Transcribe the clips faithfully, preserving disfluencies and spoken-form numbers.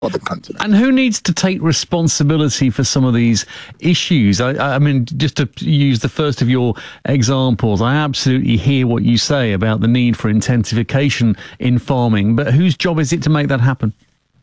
for the continent. And who needs to take responsibility for some of these issues? I, I mean, just to use the first of your examples, I absolutely hear what you say about the need for intensification in farming, but whose job is it to make that happen?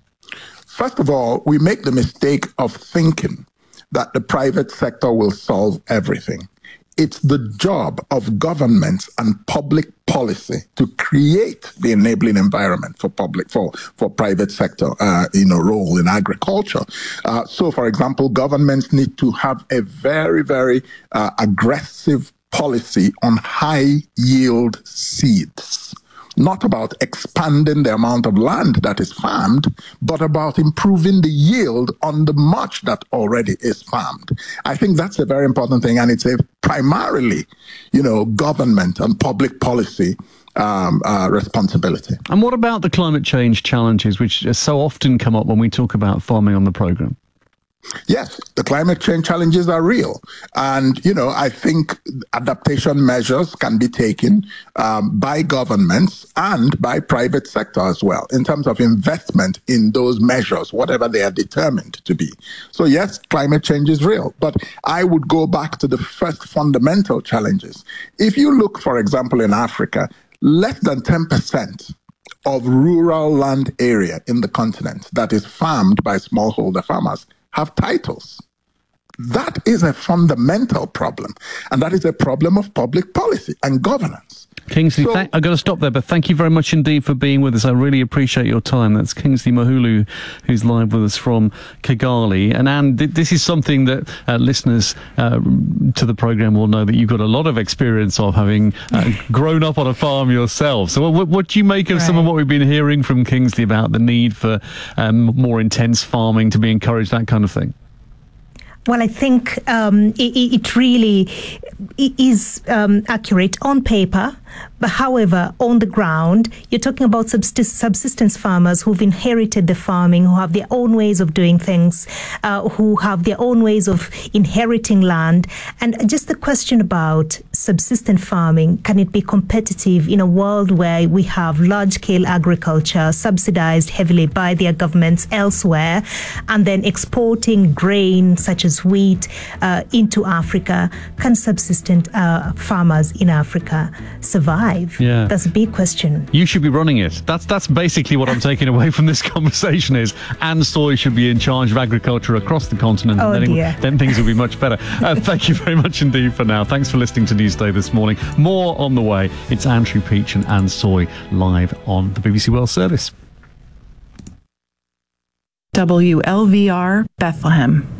First of all, we make the mistake of thinking that the private sector will solve everything. It's the job of governments and public policy to create the enabling environment for public, for, for private sector, uh, you know, role in agriculture. Uh, so, for example, governments need to have a very, very uh, aggressive policy on high yield seeds. Not about expanding the amount of land that is farmed, but about improving the yield on the much that already is farmed. I think that's a very important thing, and it's a primarily, you know, government and public policy um, uh, responsibility. And what about the climate change challenges, which so often come up when we talk about farming on the programme? Yes, the climate change challenges are real. And, you know, I think adaptation measures can be taken um, by governments and by private sector as well, in terms of investment in those measures, whatever they are determined to be. So, yes, climate change is real. But I would go back to the first fundamental challenges. If you look, for example, in Africa, less than ten percent of rural land area in the continent that is farmed by smallholder farmers have titles. That is a fundamental problem, and that is a problem of public policy and governance. Kingsley, so, I've got to stop there, but thank you very much indeed for being with us. I really appreciate your time. That's Kingsley Moholu, who's live with us from Kigali. And Anne, th- this is something that uh, listeners uh, to the programme will know that you've got a lot of experience of, having uh, grown up on a farm yourself. So what, what do you make of right. some of what we've been hearing from Kingsley about the need for um, more intense farming to be encouraged, that kind of thing? Well, I think um, it, it really is um, accurate on paper, but however, on the ground, you're talking about subsistence farmers who've inherited the farming, who have their own ways of doing things, uh, who have their own ways of inheriting land. And just the question about subsistence farming, can it be competitive in a world where we have large-scale agriculture subsidized heavily by their governments elsewhere, and then exporting grain such as wheat uh, into Africa? Can subsistence uh, farmers in Africa survive? Yeah. That's a big question. You should be running it. That's that's basically what I'm taking away from this conversation is Anne Soy should be in charge of agriculture across the continent. Oh, and then, dear. It, then things will be much better. Uh, thank you very much indeed for now. Thanks for listening to Newsday this morning. More on the way. It's Andrew Peach and Anne Soy live on the B B C World Service. W L V R Bethlehem.